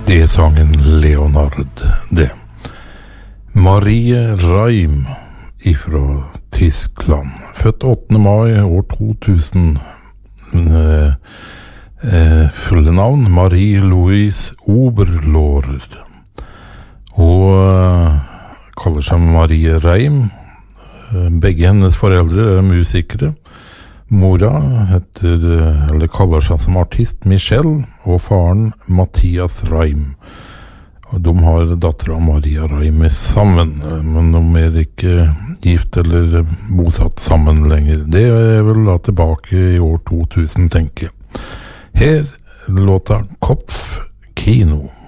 Det sangen Leonard, det. Marie Reim ifra Tyskland. Født 8. mai år 2000. Fulle navn Marie-Louise Oberlohrer. Hun kaller seg Marie Reim. Begge hennes foreldre er musikere. Mora kaller seg som artist Michelle, og faren Mathias Reim. Og de har datteren Maria Reim sammen, men de er ikke gift eller bosatt sammen lenger. Det er vel da tilbake i år 2000, tenker jeg. Her låter Kopf Kino.